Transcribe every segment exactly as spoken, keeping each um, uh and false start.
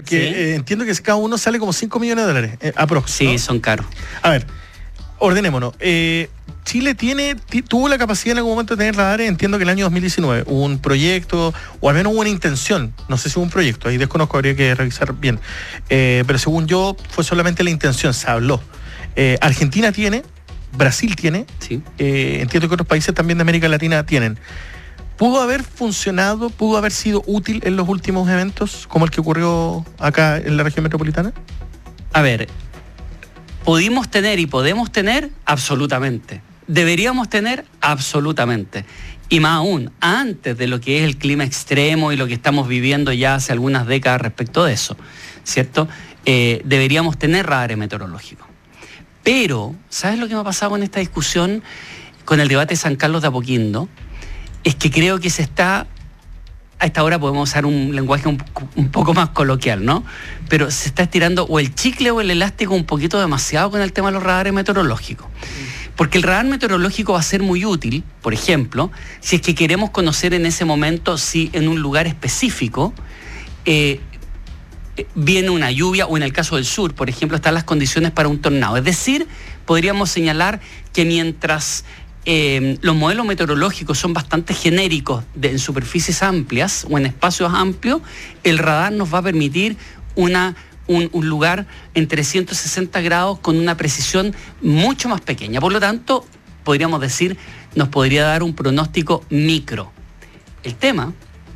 porque ¿Sí? eh, entiendo que cada uno sale como cinco millones de dólares, eh, aprox, Sí, ¿no? son caros. A ver, ordenémonos. Eh, Chile tiene, t- tuvo la capacidad en algún momento de tener radares, entiendo que el año dos mil diecinueve hubo un proyecto, o al menos hubo una intención, no sé si hubo un proyecto, ahí desconozco, habría que revisar bien, eh, pero según yo fue solamente la intención, se habló. Eh, Argentina tiene, Brasil tiene, Sí. eh, entiendo que otros países también de América Latina tienen. ¿Pudo haber funcionado, pudo haber sido útil en los últimos eventos, como el que ocurrió acá en la región metropolitana? A ver, ¿pudimos tener y podemos tener? Absolutamente. ¿Deberíamos tener? Absolutamente. Y más aún, antes de lo que es el clima extremo y lo que estamos viviendo ya hace algunas décadas respecto de eso, ¿cierto? Eh, deberíamos tener radares meteorológicos. Pero, ¿sabes lo que me ha pasado con esta discusión, con el debate de San Carlos de Apoquindo? Es que creo que se está, a esta hora podemos usar un lenguaje un, un poco más coloquial, ¿no? Pero se está estirando o el chicle o el elástico un poquito demasiado con el tema de los radares meteorológicos. Porque el radar meteorológico va a ser muy útil, por ejemplo, si es que queremos conocer en ese momento si en un lugar específico eh, viene una lluvia, o en el caso del sur, por ejemplo, están las condiciones para un tornado. Es decir, podríamos señalar que mientras eh, los modelos meteorológicos son bastante genéricos de, en superficies amplias o en espacios amplios, el radar nos va a permitir una, un, un lugar en trescientos sesenta grados con una precisión mucho más pequeña. Por lo tanto, podríamos decir, nos podría dar un pronóstico micro. El tema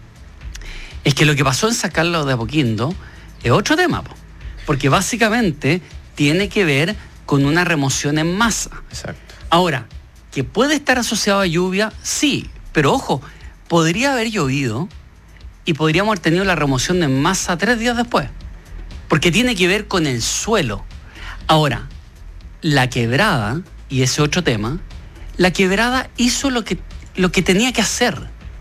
es que lo que pasó en San Carlos de Apoquindo es otro tema, po, porque básicamente tiene que ver con una remoción en masa. Exacto. Ahora, ¿que puede estar asociado a lluvia? Sí, pero ojo, podría haber llovido y podríamos haber tenido la remoción en masa tres días después, porque tiene que ver con el suelo. Ahora, la quebrada, y ese otro tema, la quebrada hizo lo que, lo que tenía que hacer.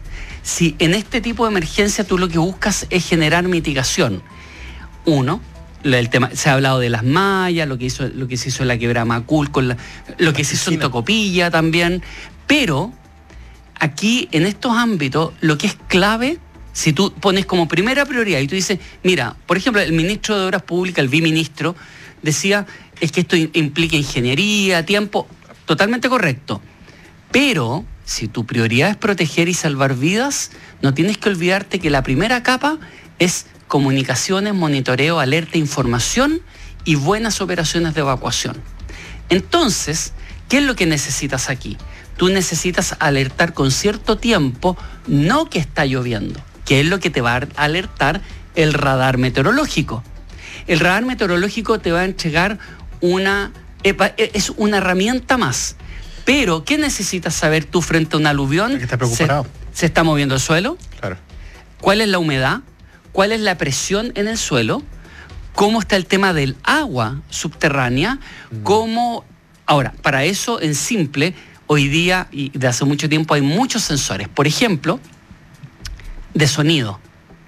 Si en este tipo de emergencia tú lo que buscas es generar mitigación, uno, el tema, se ha hablado de las mallas, lo que hizo, lo que se hizo en la quebrada Macul, con la, lo que se hizo en Tocopilla también, pero aquí en estos ámbitos lo que es clave, si tú pones como primera prioridad y tú dices, mira, por ejemplo, el ministro de Obras Públicas, el biministro, decía, es que esto implica ingeniería, tiempo, totalmente correcto, pero si tu prioridad es proteger y salvar vidas, no tienes que olvidarte que la primera capa es comunicaciones, monitoreo, alerta, información y buenas operaciones de evacuación. Entonces, ¿qué es lo que necesitas aquí? Tú necesitas alertar con cierto tiempo, no que está lloviendo, que es lo que te va a alertar el radar meteorológico. El radar meteorológico te va a entregar una, es una herramienta más. Pero, ¿qué necesitas saber tú frente a un aluvión? Que está preocupado. ¿Se, ¿Se está moviendo el suelo? Claro. ¿Cuál es la humedad? ¿Cuál es la presión en el suelo? ¿Cómo está el tema del agua subterránea? ¿Cómo? Ahora, para eso, en simple, hoy día y de hace mucho tiempo hay muchos sensores. Por ejemplo, de sonido.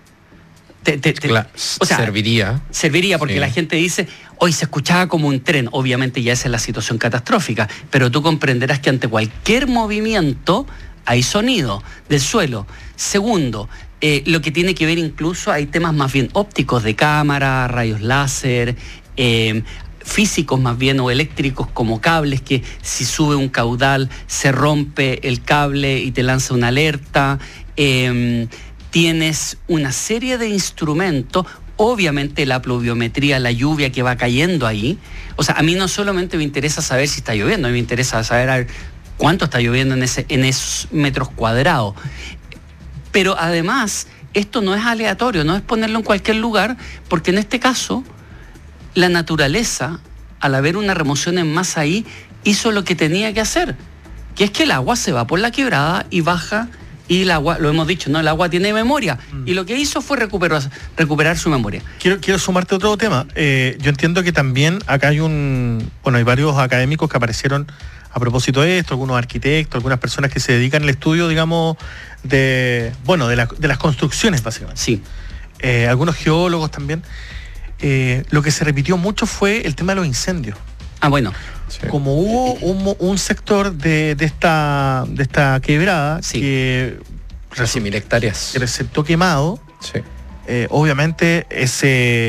Te, te, te, claro, o sea, serviría. Serviría porque sí. La gente dice, hoy se escuchaba como un tren. Obviamente ya esa es la situación catastrófica, pero tú comprenderás que ante cualquier movimiento hay sonido del suelo. Segundo, eh, lo que tiene que ver incluso, hay temas más bien ópticos de cámara, rayos láser, eh, físicos más bien o eléctricos como cables, que si sube un caudal se rompe el cable y te lanza una alerta. Eh, tienes una serie de instrumentos, obviamente la pluviometría, la lluvia que va cayendo ahí. O sea, a mí no solamente me interesa saber si está lloviendo, a mí me interesa saber a ver, cuánto está lloviendo en, ese, en esos metros cuadrados. Pero además, esto no es aleatorio, no es ponerlo en cualquier lugar, porque en este caso, la naturaleza, al haber una remoción en masa ahí, hizo lo que tenía que hacer, que es que el agua se va por la quebrada y baja, y el agua, lo hemos dicho, ¿no? El agua tiene memoria, mm. y lo que hizo fue recuperar, recuperar su memoria. Quiero, quiero sumarte otro tema. Eh, yo entiendo que también acá hay un, bueno, hay varios académicos que aparecieron a propósito de esto, algunos arquitectos, algunas personas que se dedican al estudio, digamos, de, bueno, de, la, de las construcciones, básicamente. Sí. Eh, algunos geólogos también. Eh, lo que se repitió mucho fue el tema de los incendios. Ah, bueno. Sí. Como hubo un, un sector de, de, esta, de esta quebrada sí. que casi mil hectáreas resultó quemado, sí. eh, obviamente ese